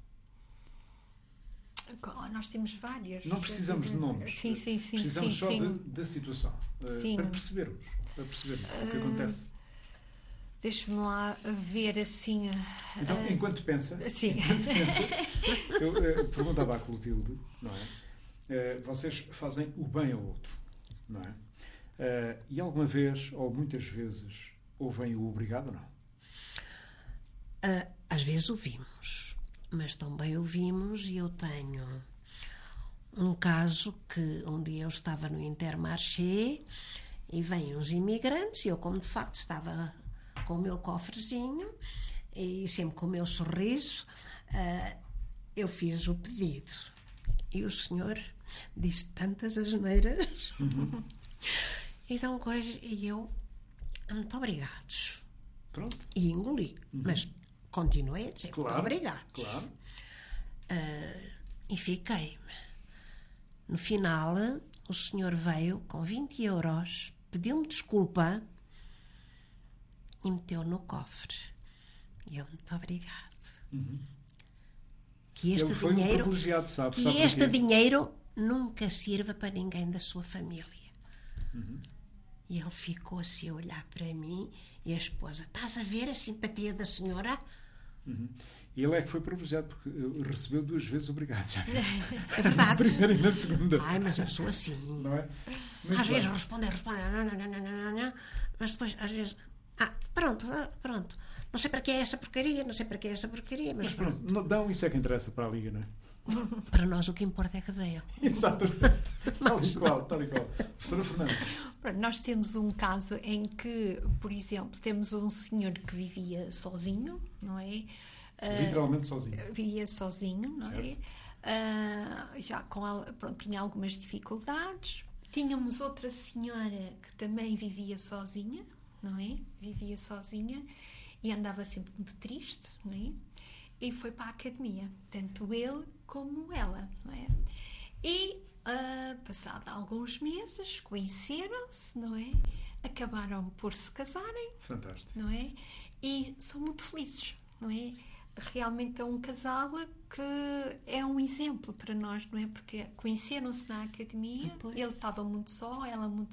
Oh, nós temos várias. Não precisamos de nomes. Sim, sim, sim. Precisamos sim, só sim. de- da situação. eh, Sim. para percebermos, para percebermos o que acontece. Deixa-me lá ver assim. ah, Então, ah, enquanto pensa, sim. enquanto pensa eu eh, perguntava à Clotilde, não é? Eh, vocês fazem o bem ao outro, não é? Eh, e alguma vez, ou muitas vezes, ouvem o obrigado ou não? Ah, às vezes ouvimos, mas também ouvimos, e eu tenho um caso que um dia eu estava no Intermarché e vêm uns imigrantes, e eu, como de facto estava com o meu cofrezinho e sempre com o meu sorriso, ah, eu fiz o pedido. E o senhor disse tantas asneiras. Uhum. Então, coisa, e eu, muito obrigados. Pronto. E engoli. Uhum. Mas continuei a dizer Claro, muito obrigados. claro. Ah, e fiquei-me. No final, o senhor veio com vinte euros, pediu-me desculpa e meteu no cofre. E eu, muito obrigado. Uhum. Que este Ele foi dinheiro, um privilegiado, sabe? que sabe este porquê? dinheiro nunca sirva para ninguém da sua família. Uhum. E ele ficou assim a olhar para mim e a esposa, estás a ver a simpatia da senhora? Uhum. E ele é que foi privilegiado porque uh, recebeu duas vezes obrigado. Já viu? É verdade. Na primeira e na segunda. Ai, mas eu sou assim. Não é? Muito Às bem. vezes responder, responder, não, não, não, não, não, não, mas depois, às vezes, ah, pronto, ah, pronto. Não sei para que é essa porcaria, não sei para que é essa porcaria, mas, Mas pronto, não dão, isso é que interessa para a Liga, não é? para nós o que importa é que deiam. Exatamente. Tal e qual, tal e qual. Professora Fernanda. Pronto, nós temos um caso em que, por exemplo, temos um senhor que vivia sozinho, não é? Literalmente sozinho. Uh, vivia sozinho, não é? Uh, já com, pronto, tinha algumas dificuldades. Tínhamos outra senhora que também vivia sozinha, não é? Vivia sozinha e andava sempre muito triste, não é? E foi para a academia, tanto ele como ela, não é? E, uh, passado alguns meses, conheceram-se, não é? Acabaram por se casarem. Fantástico. Não é? E são muito felizes, não é? Realmente é um casal que é um exemplo para nós, não é? Porque conheceram-se na academia, ele estava muito só, ela muito